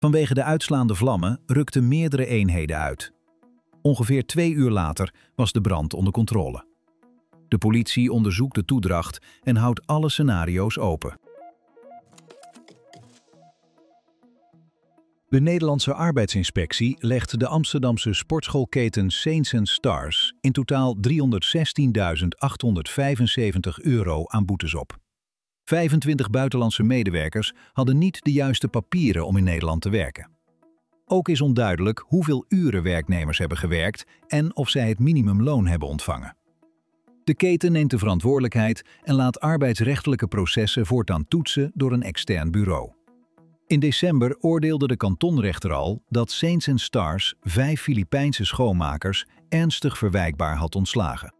Vanwege de uitslaande vlammen rukten meerdere eenheden uit. Ongeveer 2 uur later was de brand onder controle. De politie onderzoekt de toedracht en houdt alle scenario's open. De Nederlandse arbeidsinspectie legt de Amsterdamse sportschoolketen Saints & Stars in totaal €316.875 aan boetes op. 25 buitenlandse medewerkers hadden niet de juiste papieren om in Nederland te werken. Ook is onduidelijk hoeveel uren werknemers hebben gewerkt en of zij het minimumloon hebben ontvangen. De keten neemt de verantwoordelijkheid en laat arbeidsrechtelijke processen voortaan toetsen door een extern bureau. In december oordeelde de kantonrechter al dat Saints & Stars 5 Filipijnse schoonmakers ernstig verwijtbaar had ontslagen.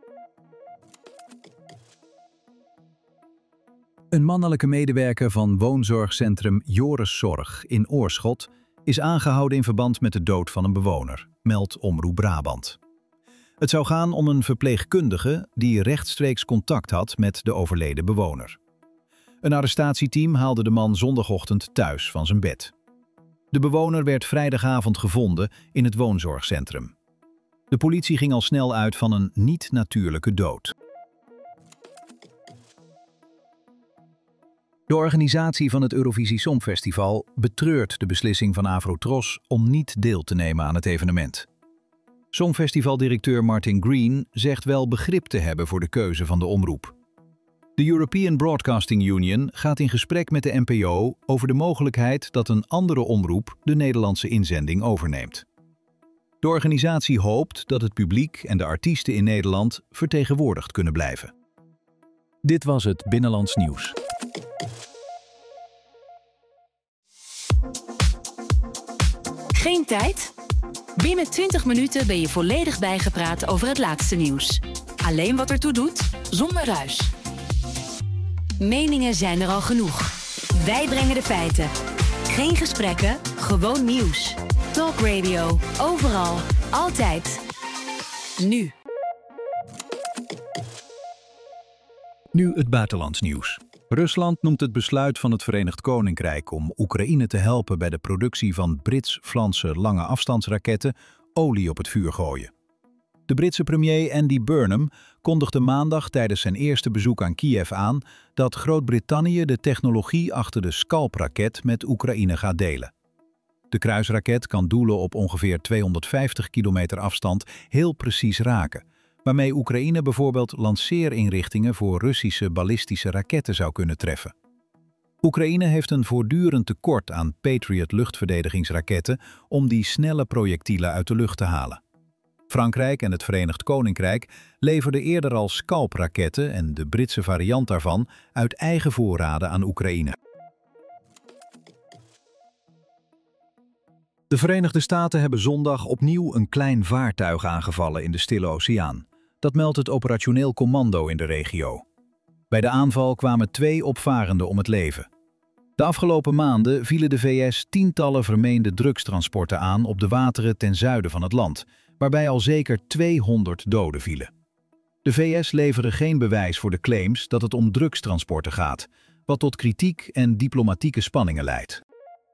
Een mannelijke medewerker van woonzorgcentrum Joris Zorg in Oorschot is aangehouden in verband met de dood van een bewoner, meldt Omroep Brabant. Het zou gaan om een verpleegkundige die rechtstreeks contact had met de overleden bewoner. Een arrestatieteam haalde de man zondagochtend thuis van zijn bed. De bewoner werd vrijdagavond gevonden in het woonzorgcentrum. De politie ging al snel uit van een niet-natuurlijke dood. De organisatie van het Eurovisie Songfestival betreurt de beslissing van Avrotros om niet deel te nemen aan het evenement. Songfestivaldirecteur Martin Green zegt wel begrip te hebben voor de keuze van de omroep. De European Broadcasting Union gaat in gesprek met de NPO over de mogelijkheid dat een andere omroep de Nederlandse inzending overneemt. De organisatie hoopt dat het publiek en de artiesten in Nederland vertegenwoordigd kunnen blijven. Dit was het Binnenlands Nieuws. Geen tijd? Binnen 20 minuten ben je volledig bijgepraat over het laatste nieuws. Alleen wat ertoe doet, zonder ruis. Meningen zijn er al genoeg. Wij brengen de feiten. Geen gesprekken, gewoon nieuws. Talk Radio, overal, altijd. Nu. Nu het buitenlands nieuws. Rusland noemt het besluit van het Verenigd Koninkrijk om Oekraïne te helpen bij de productie van Brits-Franse lange afstandsraketten olie op het vuur gooien. De Britse premier Andy Burnham kondigde maandag tijdens zijn eerste bezoek aan Kiev aan dat Groot-Brittannië de technologie achter de Scalp-raket met Oekraïne gaat delen. De kruisraket kan doelen op ongeveer 250 kilometer afstand heel precies raken, waarmee Oekraïne bijvoorbeeld lanceerinrichtingen voor Russische ballistische raketten zou kunnen treffen. Oekraïne heeft een voortdurend tekort aan Patriot luchtverdedigingsraketten om die snelle projectielen uit de lucht te halen. Frankrijk en het Verenigd Koninkrijk leverden eerder al Scalp-raketten en de Britse variant daarvan uit eigen voorraden aan Oekraïne. De Verenigde Staten hebben zondag opnieuw een klein vaartuig aangevallen in de Stille Oceaan. Dat meldt het operationeel commando in de regio. Bij de aanval kwamen 2 opvarenden om het leven. De afgelopen maanden vielen de VS tientallen vermeende drugstransporten aan op de wateren ten zuiden van het land, waarbij al zeker 200 doden vielen. De VS leveren geen bewijs voor de claims dat het om drugstransporten gaat, wat tot kritiek en diplomatieke spanningen leidt.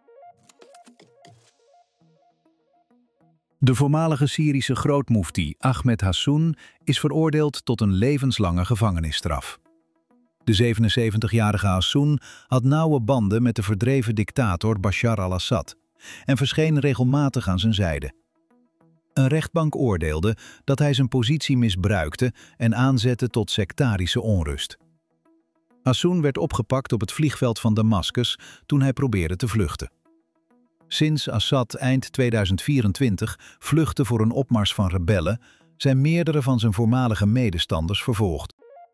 De voormalige Syrische grootmoefti Ahmed Hassoun is veroordeeld tot een levenslange gevangenisstraf. De 77-jarige Hassoun had nauwe banden met de verdreven dictator Bashar al-Assad en verscheen regelmatig aan zijn zijde. Een rechtbank oordeelde dat hij zijn positie misbruikte en aanzette tot sectarische onrust. Hassoun werd opgepakt op het vliegveld van Damascus toen hij probeerde te vluchten. Sinds Assad eind 2024 vluchtte voor een opmars van rebellen, zijn meerdere van zijn voormalige medestanders vervolgd.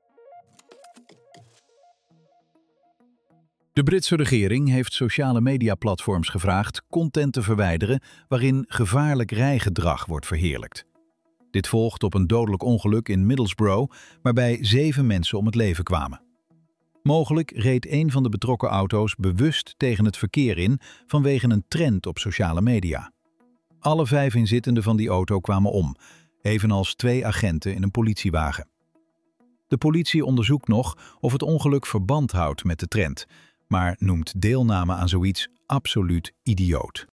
De Britse regering heeft sociale mediaplatforms gevraagd content te verwijderen waarin gevaarlijk rijgedrag wordt verheerlijkt. Dit volgt op een dodelijk ongeluk in Middlesbrough waarbij 7 mensen om het leven kwamen. Mogelijk reed een van de betrokken auto's bewust tegen het verkeer in vanwege een trend op sociale media. Alle 5 inzittenden van die auto kwamen om, evenals 2 agenten in een politiewagen. De politie onderzoekt nog of het ongeluk verband houdt met de trend, maar noemt deelname aan zoiets absoluut idioot.